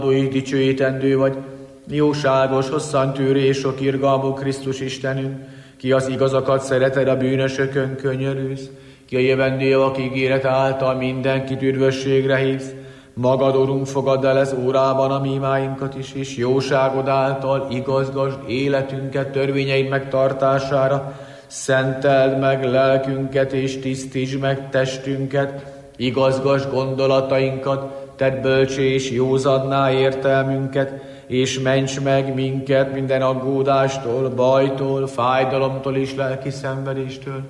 dicsőítendő vagy, jóságos, hosszantűrő és sok irgalmú Krisztus Istenünk, ki az igazakat szereted, a bűnösökön könyörülsz, ki a jövendőjavak ígéret által mindenkit üdvösségre hívsz, magad, Urunk, fogadd el ez órában a mi imáinkat is, és jóságod által igazgasd életünket törvényeid megtartására, szenteld meg lelkünket és tisztítsd meg testünket, igazgasd gondolatainkat, tedd bölcsé és józanná értelmünket, és ments meg minket minden aggódástól, bajtól, fájdalomtól és lelki szenvedéstől,